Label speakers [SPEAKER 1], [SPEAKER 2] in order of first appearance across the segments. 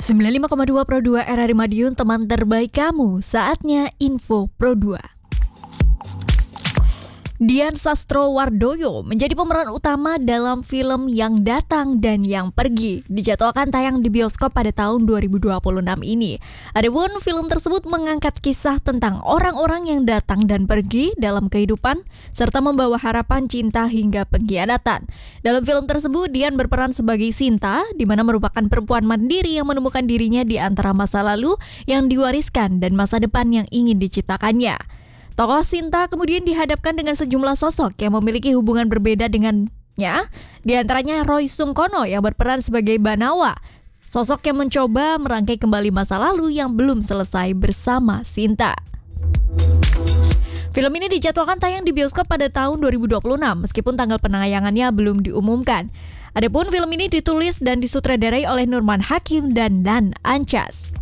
[SPEAKER 1] 95,2 Pro 2 RRI Madiun, teman terbaik kamu. Saatnya Info Pro 2. Dian Sastrowardoyo menjadi pemeran utama dalam film Yang Datang dan Yang Pergi, dijadwalkan tayang di bioskop pada tahun 2026 ini. Adapun film tersebut mengangkat kisah tentang orang-orang yang datang dan pergi dalam kehidupan, serta membawa harapan cinta hingga pengkhianatan. Dalam film tersebut, Dian berperan sebagai Sinta, di mana merupakan perempuan mandiri yang menemukan dirinya di antara masa lalu yang diwariskan dan masa depan yang ingin diciptakannya. Tokoh Sinta kemudian dihadapkan dengan sejumlah sosok yang memiliki hubungan berbeda dengannya, di antaranya Roy Sungkono yang berperan sebagai Banawa, sosok yang mencoba merangkai kembali masa lalu yang belum selesai bersama Sinta. Film ini dijadwalkan tayang di bioskop pada tahun 2026 meskipun tanggal penayangannya belum diumumkan. Adapun film ini ditulis dan disutradarai oleh Nurman Hakim dan Nan Achnas.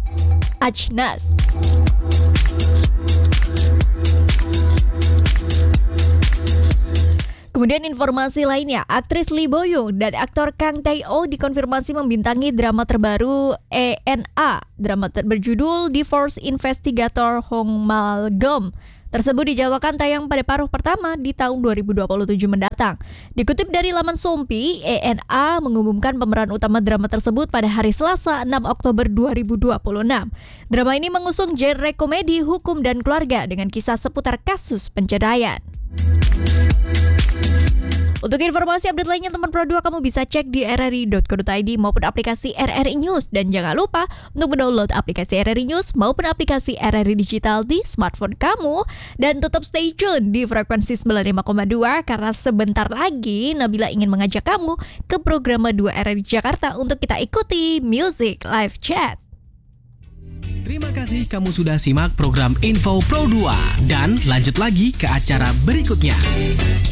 [SPEAKER 1] Kemudian informasi lainnya, aktris Lee Bo Young dan aktor Kang Tae-oh dikonfirmasi membintangi drama terbaru ENA. Drama berjudul Divorce Investigator Hong Mal-gum tersebut dijadwalkan tayang pada paruh pertama di tahun 2027 mendatang. Dikutip dari laman Sompi, ENA mengumumkan pemeran utama drama tersebut pada hari Selasa 6 Oktober 2026. Drama ini mengusung genre komedi, hukum, dan keluarga dengan kisah seputar kasus penceraian. Untuk informasi update lainnya teman Pro 2, kamu bisa cek di rri.co.id maupun aplikasi RRI News. Dan jangan lupa untuk mendownload aplikasi RRI News maupun aplikasi RRI Digital di smartphone kamu. Dan tetap stay tune di frekuensi 95,2 karena sebentar lagi Nabila ingin mengajak kamu ke program 2 RRI Jakarta untuk kita ikuti Music Live Chat.
[SPEAKER 2] Terima kasih kamu sudah simak program Info Pro 2 dan lanjut lagi ke acara berikutnya.